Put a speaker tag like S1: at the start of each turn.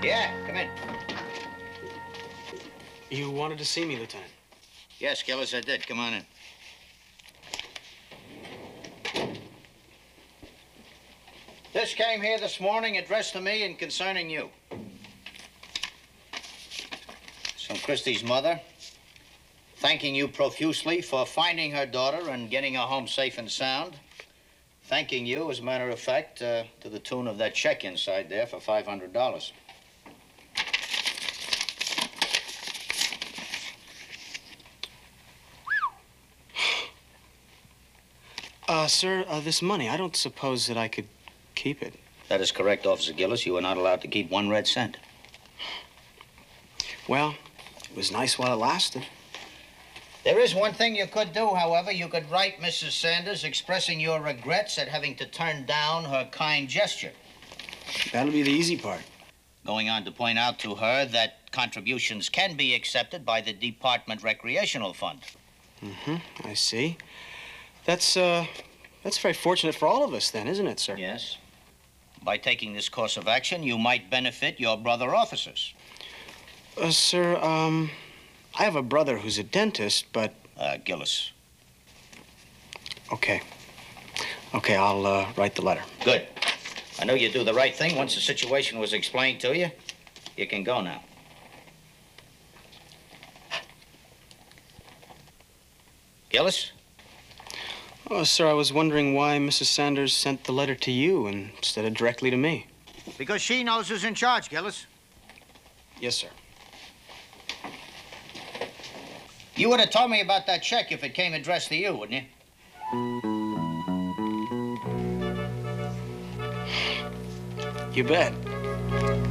S1: Yeah, come in.
S2: You wanted to see me, Lieutenant?
S1: Yes, Gillis, I did. Come on in. This came here this morning addressed to me and concerning you. It's from Christie's mother, thanking you profusely for finding her daughter and getting her home safe and sound. Thanking you, as a matter of fact, to the tune of that check inside there for $500.
S2: Sir, this money, I don't suppose that I could keep it.
S1: That is correct, Officer Gillis. You are not allowed to keep 1 red cent.
S2: Well, it was nice while it lasted.
S1: There is one thing you could do, however. You could write Mrs. Sanders expressing your regrets at having to turn down her kind gesture.
S2: That'll be the easy part.
S1: Going on to point out to her that contributions can be accepted by the Department Recreational Fund.
S2: I see. That's very fortunate for all of us then, isn't it, sir?
S1: Yes. By taking this course of action, you might benefit your brother officers.
S2: Sir, I have a brother who's a dentist, but...
S1: Gillis.
S2: Okay. Okay, I'll write the letter.
S1: Good. I know you do the right thing. Once the situation was explained to you, you can go now. Gillis?
S2: Oh, sir, I was wondering why Mrs. Sanders sent the letter to you instead of directly to me.
S1: Because she knows who's in charge, Gillis.
S2: Yes, sir.
S1: You would have told me about that check if it came addressed to you, wouldn't you?
S2: You bet.